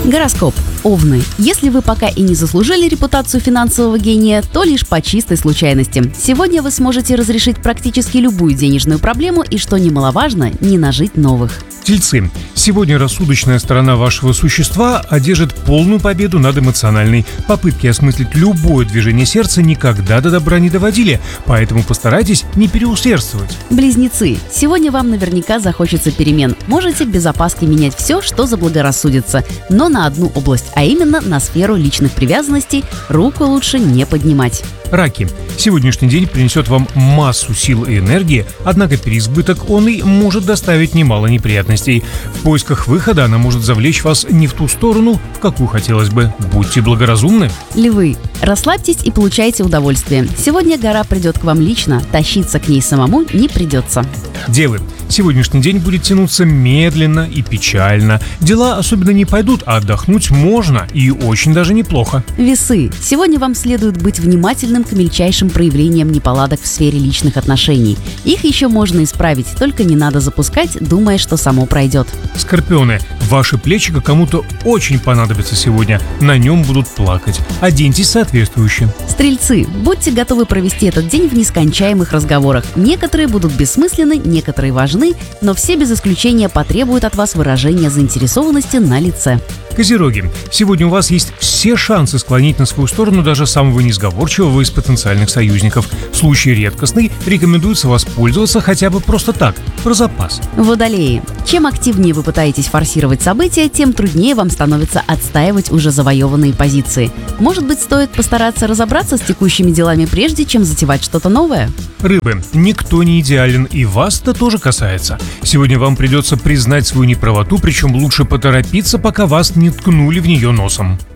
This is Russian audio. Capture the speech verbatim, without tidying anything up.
Гороскоп. Овны. Если вы пока и не заслужили репутацию финансового гения, то лишь по чистой случайности. Сегодня вы сможете разрешить практически любую денежную проблему и, что немаловажно, не нажить новых. Тельцы. Сегодня рассудочная сторона вашего существа одержит полную победу над эмоциональной. Попытки осмыслить любое движение сердца никогда до добра не доводили, поэтому постарайтесь не переусердствовать. Близнецы. Сегодня вам наверняка захочется перемен. Можете без опаски менять все, что заблагорассудится, но на одну область, а именно на сферу личных привязанностей, руку лучше не поднимать. Раки. Сегодняшний день принесет вам массу сил и энергии, однако переизбыток он и может доставить немало неприятностей. В поисках выхода она может завлечь вас не в ту сторону, в какую хотелось бы. Будьте благоразумны. Львы. Расслабьтесь и получайте удовольствие. Сегодня гора придет к вам лично, тащиться к ней самому не придется. Девы. Сегодняшний день будет тянуться медленно и печально. Дела особенно не пойдут, а отдохнуть можно и очень даже неплохо. Весы. Сегодня вам следует быть внимательным к мельчайшим проявлениям неполадок в сфере личных отношений. Их еще можно исправить, только не надо запускать, думая, что само пройдет. Скорпионы. Ваши плечико кому-то очень понадобится сегодня. На нем будут плакать. Оденьтесь соответствующе. Стрельцы. Будьте готовы провести этот день в нескончаемых разговорах. Некоторые будут бессмысленны, некоторые важны, но все без исключения потребуют от вас выражения заинтересованности на лице. Козероги. Сегодня у вас есть все шансы склонить на свою сторону даже самого несговорчивого из потенциальных союзников. В случае редкостный рекомендуется воспользоваться хотя бы просто так, про запас. Водолеи. Чем активнее вы пытаетесь форсировать события, тем труднее вам становится отстаивать уже завоеванные позиции. Может быть, стоит постараться разобраться с текущими делами прежде, чем затевать что-то новое? Рыбы. Никто не идеален, и вас это тоже касается. Сегодня вам придется признать свою неправоту, причем лучше поторопиться, пока вас не ткнули в нее носом.